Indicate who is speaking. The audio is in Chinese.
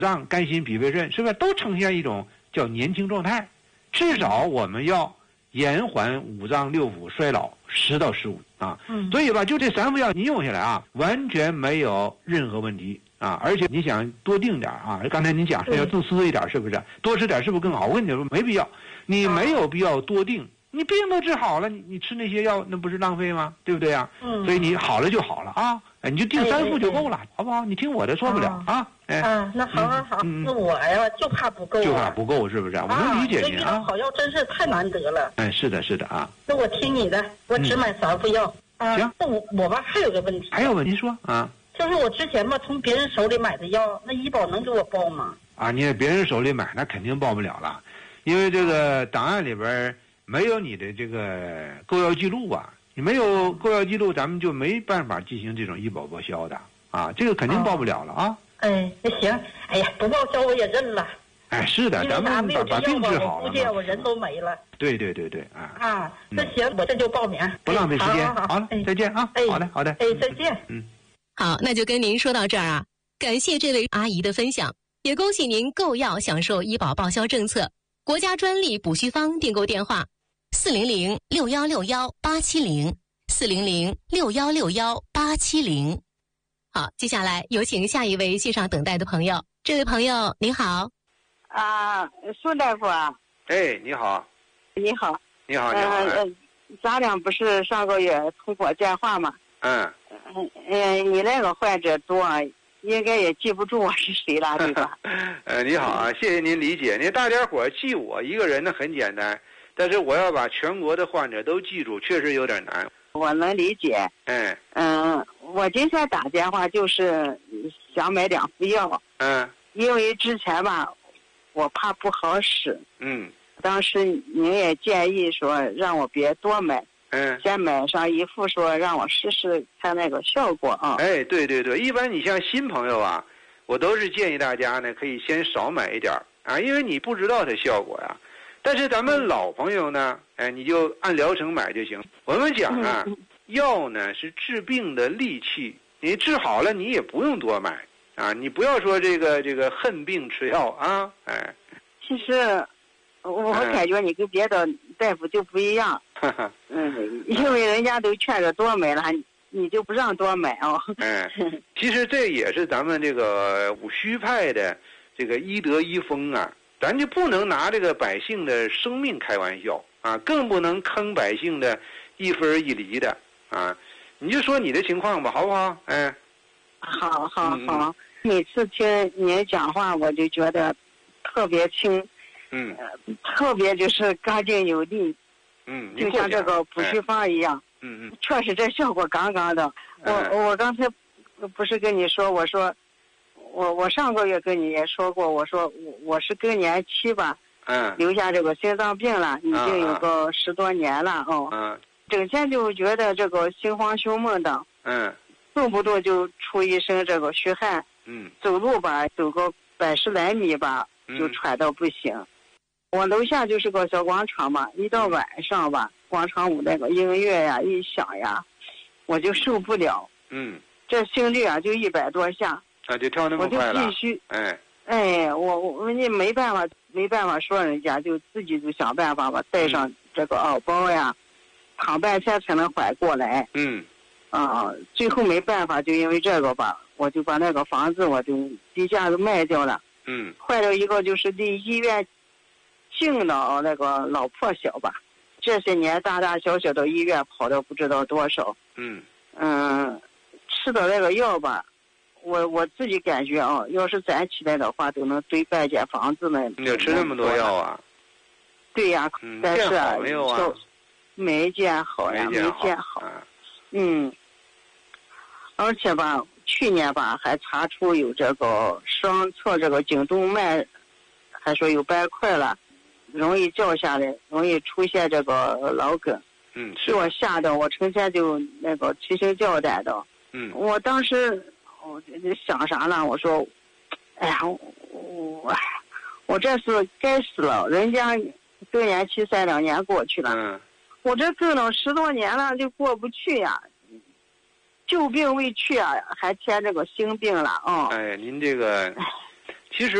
Speaker 1: 脏、肝心、脾肺肾，是不是都呈现一种叫年轻状态？至少我们要延缓五脏六腑衰老10到15啊。所以吧，就这3副药你用下来啊，完全没有任何问题啊。而且你想多定点啊，刚才您讲是要自私一点，是不是？多吃点是不是更好？我跟你说没必要，你没有必要多定。你病都治好了，你吃那些药，那不是浪费吗？对不对啊？所以你好了就好了啊，你就定3副就够了，好不好？你听我的，错不了啊。
Speaker 2: 那好，那我呀就怕不够，
Speaker 1: 就怕不够，是不是？我能理解你啊。
Speaker 2: 这遇到好药真是太难得了。
Speaker 1: 是的啊。
Speaker 2: 那我听你的，我只买3副药啊。
Speaker 1: 行。
Speaker 2: 那我吧还有个问题。
Speaker 1: 还有问题说啊？
Speaker 2: 就是我之前吧从别人手里买的药，那医保能给我报吗？
Speaker 1: 你在别人手里买，那肯定报不了了，因为这个档案里边没有你的这个购药记录啊，你没有购药记录，咱们就没办法进行这种医保报销的啊，这个肯定报不了了啊。
Speaker 2: 那行，哎呀，不报销我也认了。
Speaker 1: 是的，咱们把病治好了，
Speaker 2: 我估计我人都没了。
Speaker 1: 对啊。
Speaker 2: 那行，我这就报名，
Speaker 1: 不浪费时间。好了，再见啊。好的。
Speaker 2: 再见。
Speaker 3: 好，那就跟您说到这儿啊，感谢这位阿姨的分享，也恭喜您购药享受医保报销政策，国家专利补虚方订购电话400-6161-870，400-6161-870。好，接下来有请下一位线上等待的朋友。这位朋友您好。
Speaker 4: 苏大夫啊。
Speaker 1: 你好。
Speaker 4: 你好。
Speaker 1: 你好。
Speaker 4: 咱俩不是上个月通过电话吗？你那个患者多，应该也记不住我是谁了，对吧？
Speaker 1: 你好啊，谢谢您理解。您大家伙记我一个人呢很简单，但是我要把全国的患者都记住，确实有点难。
Speaker 4: 我能理解。我今天打电话就是想买2副药。因为之前吧，我怕不好使。当时您也建议说让我别多买。先买上1副，说让我试试看那个效果啊。
Speaker 1: 对，一般你像新朋友啊，我都是建议大家呢可以先少买一点啊，因为你不知道它效果呀。但是咱们老朋友呢，你就按疗程买就行。我们讲啊，药呢是治病的利器，你治好了你也不用多买啊，你不要说这个恨病吃药啊。
Speaker 4: 其实我感觉你跟别的大夫就不一样。因为人家都劝着多买了，你就不让多买哦。
Speaker 1: 其实这也是咱们这个五虚派的这个医德医风啊，咱就不能拿这个百姓的生命开玩笑啊，更不能坑百姓的一分一厘的啊。你就说你的情况吧，好不好？
Speaker 4: 好。每次听您讲话，我就觉得特别轻，特别就是干净有力。就像这个补虚方一样。确实这效果杠杠的。我刚才不是跟你说，我说我上个月跟你也说过，我说我是更年期吧，留下这个心脏病了，已经有个10多年了整天就觉得这个心慌胸闷的，动不动就出一身这个虚汗，走路吧走个100来米吧就喘到不行。我楼下就是个小广场嘛，一到晚上吧，广场舞那个音乐呀一响呀，我就受不了。这心率啊就100多下。
Speaker 1: 就跳那么快了。
Speaker 4: 我就必须。我你没办法说人家，就自己就想办法吧，带上这个耳包呀，躺半天才能缓过来。最后没办法，就因为这个吧，我就把那个房子我就低价都卖掉了。换了一个就是离医院近的那个老破小吧，这些年大大小小的医院跑的不知道多少。吃的那个药吧，我自己感觉啊，要是攒起来的话，都能堆半间房子呢。
Speaker 1: 你吃那么多药啊？
Speaker 4: 对呀，但是啊，
Speaker 1: 没有啊，
Speaker 4: 没见好呀，没见好。而且吧，去年吧还查出有这个双侧这个颈动脉，还说有斑块了。容易掉下来，容易出现这个老梗。给我吓得我成天就那个提心吊胆的。我当时我想啥呢？我说，哎呀，我这是该死了，人家更年期3、2年过去了，我这更了10多年了就过不去呀。旧病未去啊，还添这个新病了
Speaker 1: 您这个